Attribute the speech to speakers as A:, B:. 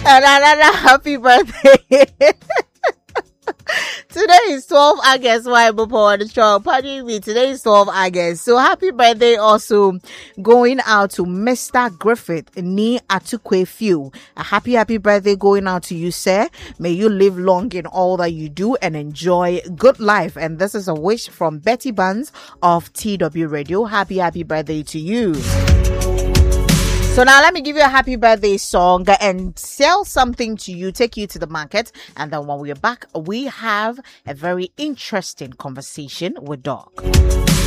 A: another happy birthday. Today is 12 August. Why before the show? Pardon me. Today is 12 August. So happy birthday also going out to Mr. Griffith Ni Atukwe Few. A happy birthday going out to you, sir. May you live long in all that you do and enjoy good life. And this is a wish from Betty Buns of TW Radio. Happy birthday to you. So now let me give you a happy birthday song and sell something to you, take you to the market. And then when we're back, we have a very interesting conversation with Doc.